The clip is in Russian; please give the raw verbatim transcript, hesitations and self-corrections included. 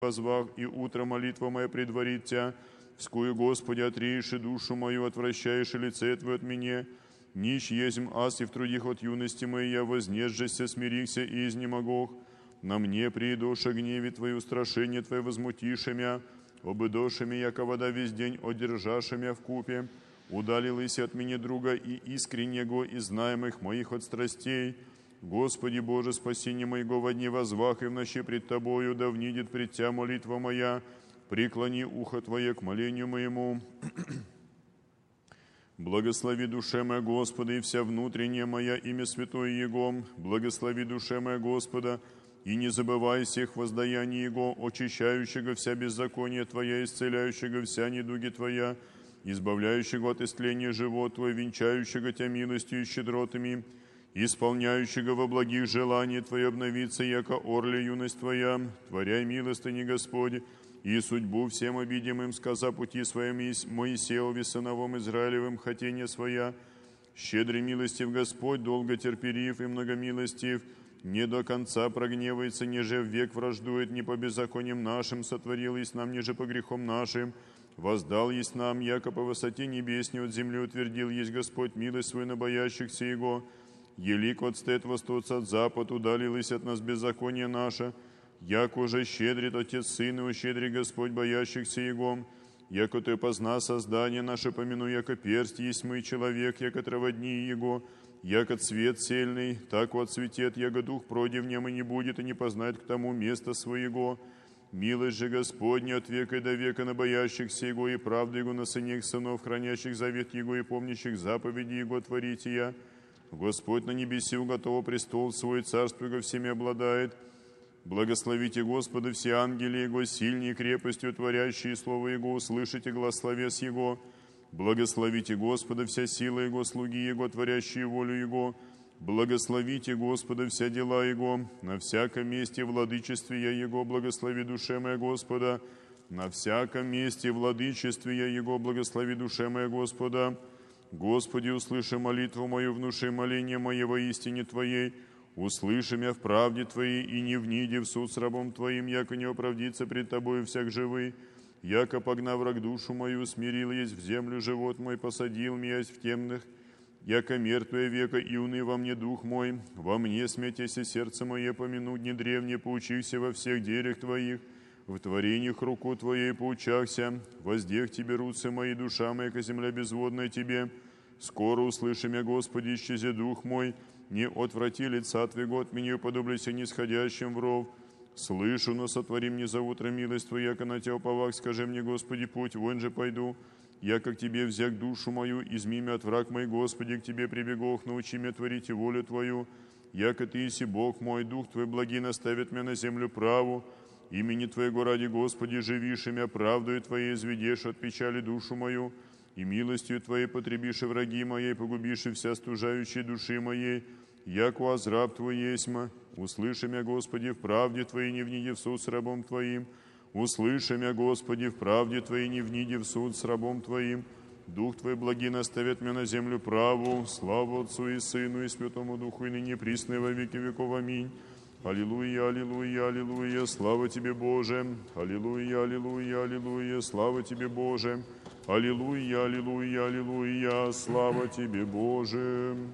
позвах, и утро молитва моя предварит Тя. Вскую, Господи, отреешь и душу мою, отвращаешь и лице Твое от меня. Нищ езм аз, и в трудих от юности моей я вознесжеся, смирихся и изнемогох. На мне приидоша гневе Твое, устрашение Твое возмутише мя, обыдоше мя, яко вода весь день одержаше мя вкупе. Удалилась от меня друга и искреннего, и знаемых моих от страстей. Господи Боже, спасение моего во дне возвах и в ночи пред Тобою, да внидит пред Тя молитва моя. Преклони ухо Твое к молению моему. Благослови душе моя Господа, и вся внутренняя моя имя святое Его. Благослови душе моя Господа, и не забывай всех воздаяний Его, очищающего вся беззаконие Твоя, исцеляющего вся недуги Твоя, избавляющего от истления живот Твой, венчающего Тя милостью и щедротами, исполняющего во благих желания Твое обновиться, яко орле юность Твоя, творяй милостыни, Господи, и судьбу всем обидимым, сказа пути своим Моисееве, сыновом Израилевым, хотение своя. Щедрый милостив Господь, долго терпелив и многомилостив, не до конца прогневается, неже в век враждует, не по беззакониям нашим сотворил есть нам, неже по грехам нашим, воздал есть нам, яко по высоте небесней от земли утвердил есть Господь милость свою на боящихся Его. Елик отстает восток от запад, удалилось от нас беззаконие наше, яко уже щедрит Отец Сын и ущедри Господь боящихся Его. Яко Ты позна создание наше, помяну, яко перст есть мы, человек, яко траводни Его, яко цвет сельный, так вот цветет, яко дух пройдя в нем и не будет, и не познает к тому места своего. Милость же Господня от века и до века на боящихся Его, и правда Его на сынах сынов, хранящих завет Его и помнящих заповеди Его творите я. Господь на небеси уготовил престол свой, царство Его всеми обладает. Благословите Господа все ангели Его, сильней крепостью творящие Слово Его, услышите глас словес Его. Благословите Господа вся сила Его, слуги Его, творящие волю Его. Благословите Господа вся дела Его, на всяком месте владычестве я Его, благослови душе моя Господа. На всяком месте владычестве я Его, благослови душе моя Господа. Господи, услыши молитву мою, внуши моление мое во истине Твоей. Услыши меня в правде Твоей, и не вниди в суд с рабом Твоим, яко не оправдится пред Тобою всяк живый. Яко погнав враг душу мою, смирил есть в землю живот мой, посадил меня в темных, яко мертвое века, и уны во мне дух мой. Во мне смятеся сердце мое, помяну дни древние, поучихся во всех делях Твоих, в творениях руку Твоей поучахся, воздех Тебе руцы мои, душа моя, ко земля безводная Тебе. Скоро услыши меня, Господи, исчези дух мой, не отврати лица Твоего от меня, уподоблюйся нисходящим в ров. Слышу, но сотвори мне за утро милость Твою, яко на Тя уповах, скажи мне, Господи, путь, вон же пойду. Я, как Тебе взяк душу мою, изми меня от враг мой, Господи, к Тебе прибегох, научи меня творить и волю Твою. Яко Ты иси Бог мой, Дух Твой благий наставит меня на землю праву. Имени Твоего ради, Господи, живишь, имя правдою Твоей изведешь от печали душу мою, и милостью Твоей потребишь враги моей, погубишь вся стужающей души моей. Яко азраб Твой есмя, услыши меня, Господи, в правде Твоей, не вниди в суд с рабом Твоим. Услыши меня, Господи, в правде Твоей, не вниди в суд с рабом Твоим. Дух Твой благий наставит меня на землю праву. Слава Отцу и Сыну и Святому Духу, и ныне присно и во веки веков. Аминь. Аллилуйя, аллилуйя, аллилуйя, слава Тебе, Боже. Аллилуйя, аллилуйя, аллилуйя, слава Тебе, Боже. Аллилуйя, аллилуйя, аллилуйя, слава Тебе, Боже.